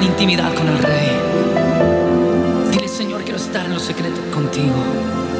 en intimidad con el Rey. Dile: Señor, quiero estar en lo secreto contigo.